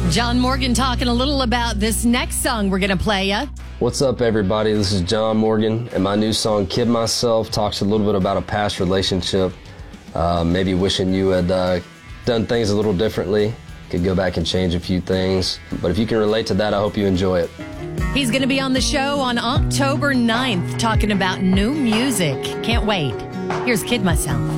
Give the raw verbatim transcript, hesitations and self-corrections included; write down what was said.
John Morgan talking a little about this next song we're going to play you. What's up, everybody? This is John Morgan, and my new song, Kid Myself, talks a little bit about a past relationship. Uh, maybe wishing you had uh, done things a little differently. Could go back and change a few things. But if you can relate to that, I hope you enjoy it. He's going to be on the show on October ninth talking about new music. Can't wait. Here's Kid Myself.